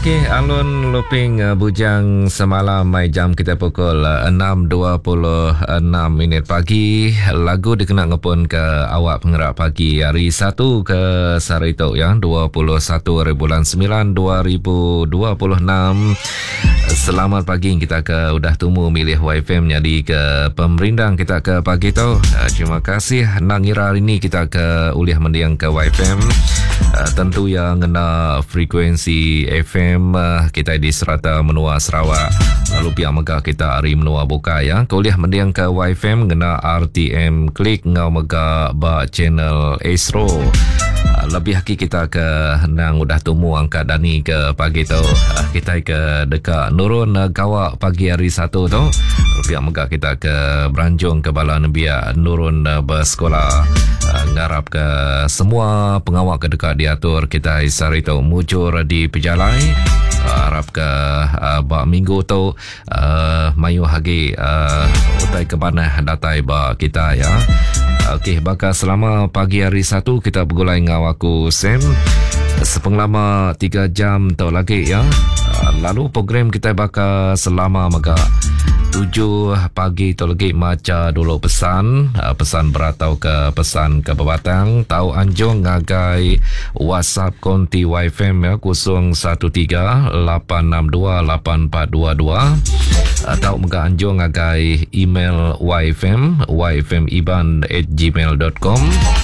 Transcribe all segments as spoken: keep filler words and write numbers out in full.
Okey, alun looping uh, bujang semalam mai jam kita pukul uh, enam dua puluh enam minit pagi. Lagu dikena ngepun ke awak pengerak pagi hari satu ke Sarito yang dua puluh satu bulan sembilan dua ribu dua puluh enam. Selamat pagi kita ke udah temu milih Y F M jadi ke pemerindang kita ke pagi tu. Uh, terima kasih nak ngira hari ni kita ke uliah mendiang ke Y F M. Uh, tentu yang kena frekuensi F M uh, kita di Serata Menua Sarawak. Lalu pihak megah kita hari Menua Buka ya. Kuliah mendiang ke Y F M kena R T M klik ngau megah ba channel Astro. Uh, lebih haki kita ke nang udah temu angkat Dani ke pagi tu. Uh, kita ke dekat Nurun uh, Kawak pagi hari satu tu. Pihak megah kita ke Beranjung ke Bala Nebia Nurun uh, bersekolah. Uh, ngarap ke semua pengawal ke dekat diatur kita isari tu mujur di pejalai. Uh, harap ke uh, bak minggu tu uh, mayu hagi uh, utai ke mana datai bak kita ya. Okey, bakal selama pagi hari satu kita bergulai dengan aku Sam sepenglama tiga jam tau lagi ya. Uh, lalu program kita bakal selama mega tujuh pagi tu lagi maca dulu pesan uh, pesan beratau ke pesan ke Bebatang tahu anjung ngagai WhatsApp konti Y F M ya kosong satu tiga lapan enam dua lapan empat dua dua atau mega anjung ngagai email yfm yfmiban at gmail dot com.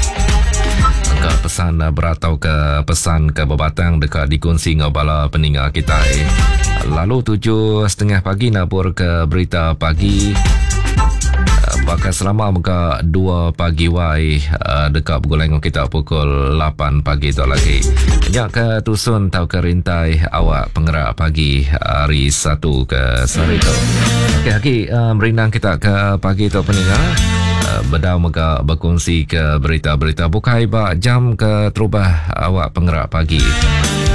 Ke pesan beratau ke pesan ke Bebatang dekat dikongsi ngabala peninggal kita. Lalu tujuh setengah pagi nabur ke berita pagi. Bakal selama muka dua pagi wai dekat bergulai kita pukul lapan pagi tu lagi. Banyak ke tusun tau ke rintai awak pengerak pagi hari satu ke Sarito. Okey, Haki, uh, merinang kita ke pagi tu peninggal. Bedau mega berkongsi ke berita-berita bukai bak jam ke terubah awak pengerak pagi.